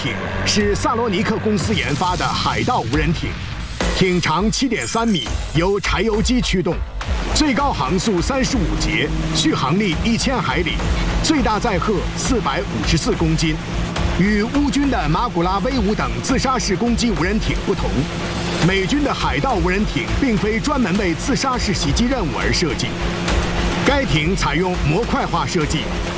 艇是萨罗尼克公司研发的海盗无人艇，艇长7.3米，由柴油机驱动，最高航速35节，续航力1000海里，最大载荷454公斤。与乌军的马古拉 V5等自杀式攻击无人艇不同，美军的海盗无人艇并非专门为自杀式袭击任务而设计。该艇采用模块化设计，